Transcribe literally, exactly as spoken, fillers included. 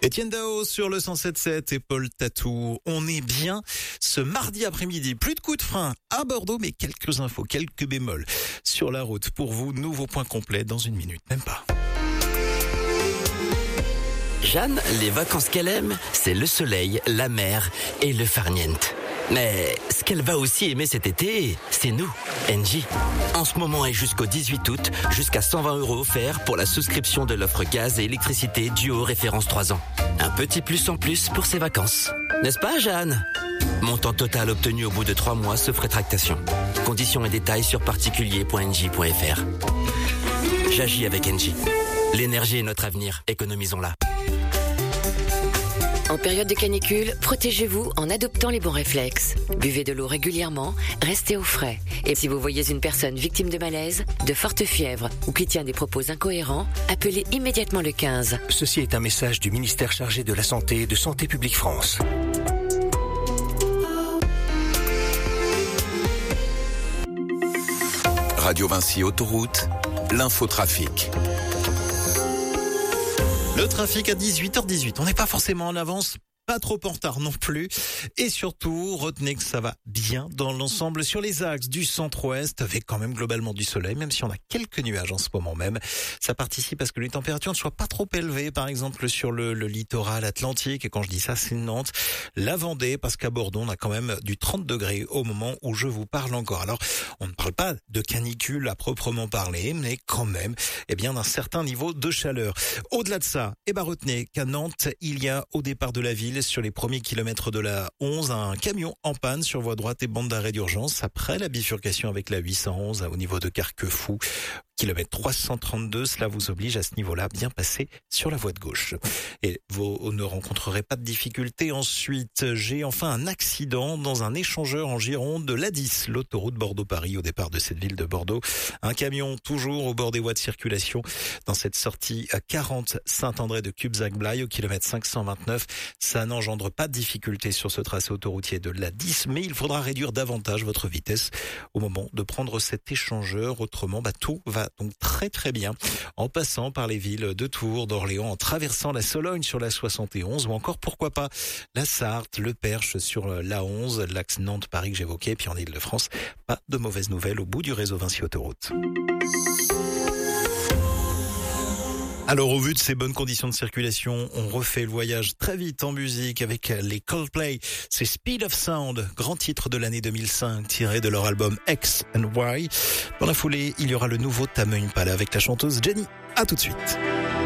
Étienne Dao sur le cent sept sept et Paul Tatou. On est bien ce mardi après-midi. Plus de coups de frein à Bordeaux, mais quelques infos, quelques bémols sur la route. Pour vous, nouveau point complet dans une minute, même pas. Jeanne, les vacances qu'elle aime, c'est le soleil, la mer et le farniente. Mais ce qu'elle va aussi aimer cet été, c'est nous, Engie. En ce moment et jusqu'au dix-huit août, jusqu'à cent vingt euros offerts pour la souscription de l'offre gaz et électricité Duo référence trois ans. Un petit plus en plus pour ses vacances. N'est-ce pas, Jeanne ? Montant total obtenu au bout de trois mois sauf rétractation. Conditions et détails sur particulier point engie point f r. J'agis avec Engie. L'énergie est notre avenir, économisons-la. En période de canicule, protégez-vous en adoptant les bons réflexes. Buvez de l'eau régulièrement, restez au frais. Et si vous voyez une personne victime de malaise, de forte fièvre ou qui tient des propos incohérents, appelez immédiatement le quinze. Ceci est un message du ministère chargé de la Santé et de Santé publique France. Radio Vinci Autoroute, l'infotrafic. Le trafic à dix-huit heures dix-huit. On n'est pas forcément en avance, pas trop en retard non plus. Et surtout, retenez que ça va bien dans l'ensemble sur les axes du centre-ouest, avec quand même globalement du soleil, même si on a quelques nuages en ce moment même. Ça participe à ce que les températures ne soient pas trop élevées, par exemple sur le, le littoral atlantique. Et quand je dis ça, c'est Nantes, la Vendée, parce qu'à Bordeaux, on a quand même du trente degrés au moment où je vous parle encore. Alors, on ne parle pas de canicule à proprement parler, mais quand même, eh bien, d'un certain niveau de chaleur. Au-delà de ça, eh ben, retenez qu'à Nantes, il y a au départ de la ville, sur les premiers kilomètres de la onze, un camion en panne sur voie droite et bande d'arrêt d'urgence après la bifurcation avec la huit cent onze au niveau de Carquefou. Kilomètre trois cent trente-deux, cela vous oblige à ce niveau-là bien passer sur la voie de gauche. Et vous ne rencontrerez pas de difficultés. Ensuite, j'ai enfin un accident dans un échangeur en Gironde de l'A dix, l'autoroute Bordeaux-Paris au départ de cette ville de Bordeaux. Un camion toujours au bord des voies de circulation dans cette sortie à quarante Saint-André de Cubzac-Blaye au kilomètre cinq cent vingt-neuf. Ça n'engendre pas de difficultés sur ce tracé autoroutier de l'A dix, mais il faudra réduire davantage votre vitesse au moment de prendre cet échangeur. Autrement, bah, tout va donc très très bien en passant par les villes de Tours, d'Orléans, en traversant la Sologne sur la soixante et onze ou encore pourquoi pas la Sarthe, le Perche sur la onze, l'axe Nantes-Paris que j'évoquais, puis en Ile-de-France, pas de mauvaises nouvelles au bout du réseau Vinci Autoroute. Alors au vu de ces bonnes conditions de circulation, on refait le voyage très vite en musique avec les Coldplay. C'est Speed of Sound, grand titre de l'année deux mille cinq tiré de leur album X and Y. Dans la foulée, il y aura le nouveau Tame Impala avec la chanteuse Jenny. À tout de suite.